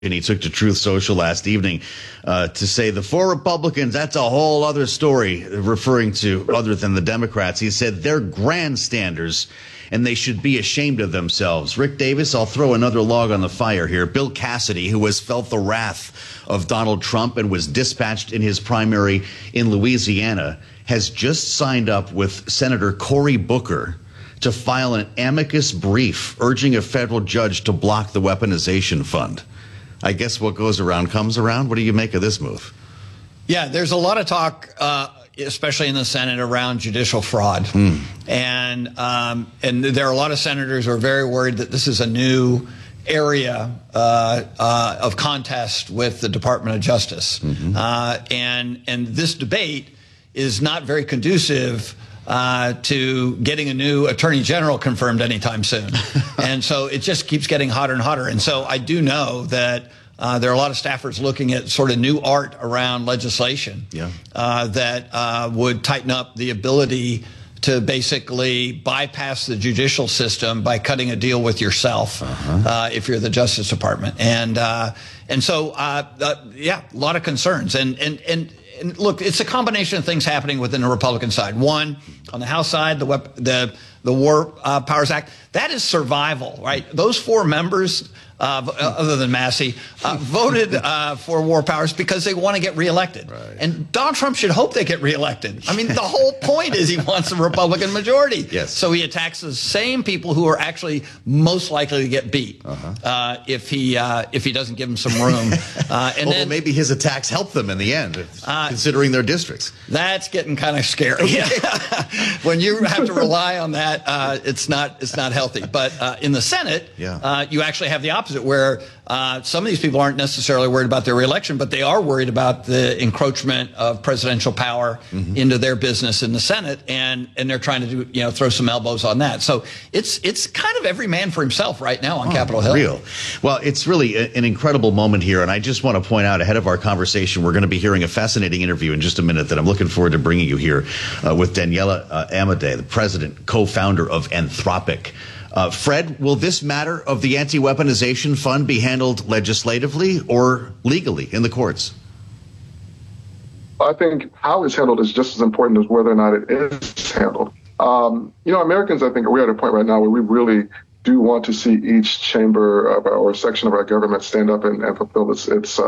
And he took to Truth Social last evening to say the four Republicans, that's a whole other story, referring to other than the Democrats. He said they're grandstanders and they should be ashamed of themselves. Rick Davis, I'll throw another log on the fire here. Bill Cassidy, who has felt the wrath of Donald Trump and was dispatched in his primary in Louisiana, has just signed up with Senator Cory Booker to file an amicus brief urging a federal judge to block the weaponization fund. I guess what goes around comes around. What do you make of this move? Yeah, there's a lot of talk, especially in the Senate, around judicial fraud. And there are a lot of senators who are very worried that this is a new area of contest with the Department of Justice. And this debate is not very conducive to getting a new attorney general confirmed anytime soon. And so it just keeps getting hotter and hotter. And so I do know that there are a lot of staffers looking at sort of new art around legislation that would tighten up the ability to basically bypass the judicial system by cutting a deal with yourself if you're the Justice Department. And so, yeah, a lot of concerns. And look, it's a combination of things happening within the Republican side. One, on the House side, the War Powers Act, that is survival, right? Those four members, other than Massey, voted for war powers because they want to get reelected. Right. And Donald Trump should hope they get reelected. I mean, the whole point is he wants a Republican majority. Yes. So he attacks the same people who are actually most likely to get beat if he doesn't give them some room. And then maybe his attacks help them in the end, considering their districts. That's getting kind of scary. When you have to rely on that, it's not healthy. But in the Senate, you actually have the opposite, where some of these people aren't necessarily worried about their reelection, but they are worried about the encroachment of presidential power into their business in the Senate, and they're trying to throw some elbows on that. So it's kind of every man for himself right now on Capitol Hill. Well, it's really an incredible moment here, and I just want to point out ahead of our conversation, we're going to be hearing a fascinating interview in just a minute that I'm looking forward to bringing you here with Daniela Amodei, the president, co-founder of Anthropic. Fred, will this matter of the anti-weaponization fund be handled legislatively or legally in the courts? I think how it's handled is just as important as whether or not it is handled. Americans, I think, we're at a point right now where we really do want to see each chamber or section of our government stand up and fulfill its